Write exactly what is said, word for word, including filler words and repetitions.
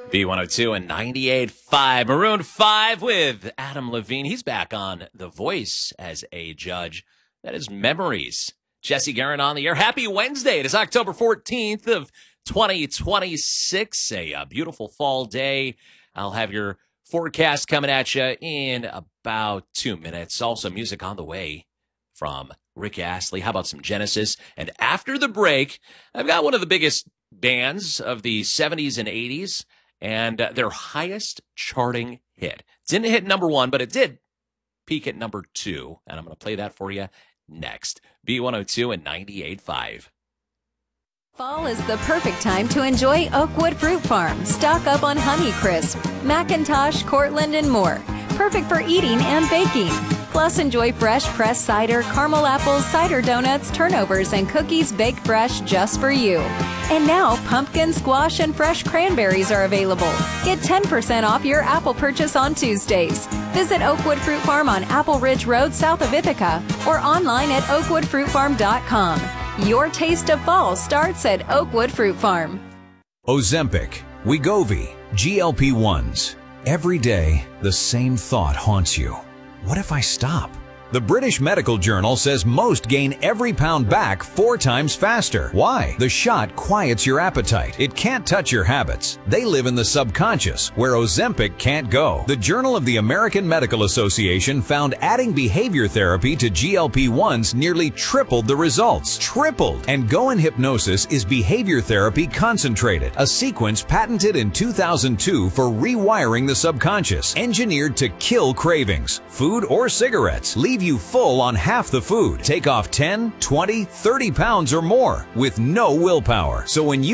B one oh two and ninety-eight point five. Maroon five with Adam Levine. He's back on The Voice as a judge. That is Memories. Jesse Guerin on the air. Happy Wednesday. It is October fourteenth of twenty twenty-six. A, a beautiful fall day. I'll have your forecast coming at you in about two minutes. Also, music on the way from Rick Astley. How about some Genesis? And after the break, I've got one of the biggest bands of the seventies and eighties and uh, their highest charting hit. Didn't hit number one, but it did peak at number two. And I'm going to play that for you next. B one oh two and ninety-eight point five. Fall is the perfect time to enjoy Oakwood Fruit Farm. Stock up on Honeycrisp, Macintosh, Cortland, and more. Perfect for eating and baking. Plus, enjoy fresh pressed cider, caramel apples, cider donuts, turnovers, and cookies baked fresh just for you. And now, pumpkin, squash, and fresh cranberries are available. Get ten percent off your apple purchase on Tuesdays. Visit Oakwood Fruit Farm on Apple Ridge Road south of Ithaca or online at oakwood fruit farm dot com. Your taste of fall starts at Oakwood Fruit Farm. Ozempic, Wegovy, G L P ones. Every day, the same thought haunts you. What if I stop? The British Medical Journal says most gain every pound back four times faster. Why? The shot quiets your appetite. It can't touch your habits. They live in the subconscious, where Ozempic can't go. The Journal of the American Medical Association found adding behavior therapy to G L P ones nearly tripled the results. Tripled! And Go in Hypnosis is behavior therapy concentrated, a sequence patented in two thousand two for rewiring the subconscious, engineered to kill cravings, food or cigarettes. Leave you full on half the food. Take off ten, twenty, thirty pounds or more with no willpower. So when you